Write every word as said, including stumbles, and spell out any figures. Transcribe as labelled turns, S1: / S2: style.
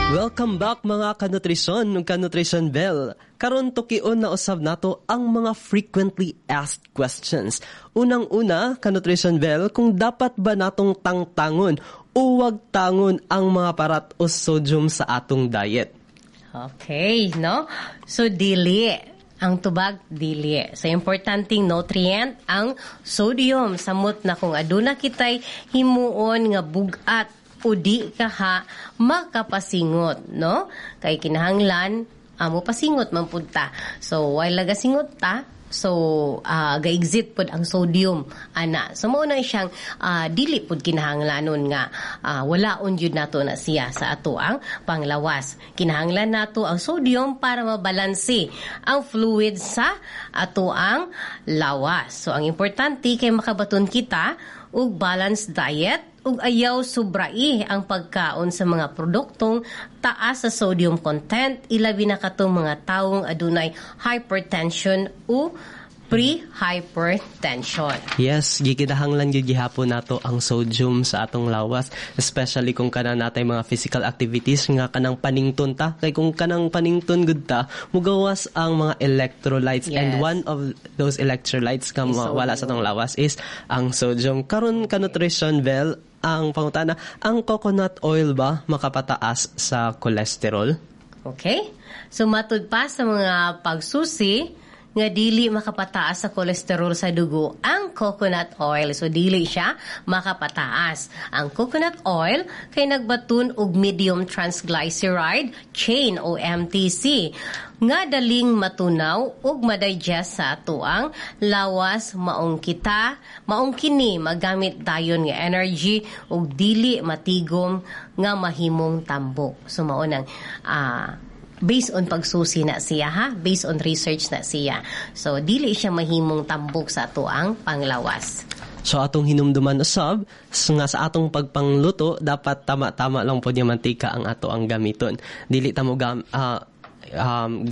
S1: Welcome back mga kanutrisyon ng Kanutrisyon Bell. Karon tukion na usab nato ang mga frequently asked questions. Unang-una, Kanutrisyon Bell, kung dapat ba natong tangtangon o wag tangon ang mga parat o sodium sa atong diet?
S2: Okay, no? So, dili. Ang tubag, dili. So, importanteng nutrient ang sodium. Samot na kung aduna kitay himuon nga bugat o di ka ha makapasingot, no? Kay kinahanglan, amo pasingot man punta. So, while lagasingot ta, so, uh, ga-exit pod ang sodium, ana. So, mauna siyang uh, dili pod kinahanglanon nga uh, walaon jud nato na siya sa ato ang panglawas. Kinahanglan nato ang sodium para mabalanse ang fluid sa ato ang lawas. So, ang importante kay makabaton kita og balanced diet ug ayaw sobrai ang pagkaon sa mga produktong taas sa sodium content, ilabi na katong mga taong adunay hypertension o pre-hypertension.
S1: Yes, gigidahanglan gyud gihapon nato ang sodium sa atong lawas, especially kung kana natay mga physical activities nga kanang panington ta. Kay kung kanang panington gud ta, mugawas ang mga electrolytes.
S2: Yes.
S1: And one of those electrolytes nga wala sa atong lawas is ang sodium. Karon Kanutrisyon Bell, ang pangutana, ang coconut oil ba makapataas sa cholesterol?
S2: Okay? So, matud pa sa mga pagsusi nga dili makapataas sa cholesterol sa dugo ang coconut oil. So, dili siya makapataas. Ang coconut oil kay nagbatun og medium transglyceride chain o M T C nga daling matunaw ug madigest sa ato ang lawas, maong kita, maong kini magamit dayon nga energy ug dili matigom nga mahimong tambok. So, mao nang ah uh, based on pagsusi na siya, ha? Based on research na siya. So, dili siya mahimong tambok sa ato ang panglawas.
S1: So, atong hinumduman usab, nga sa atong pagpangluto, dapat tama-tama lang po niya mantika ang ato ang gamiton. Dili tamo gam, uh, um,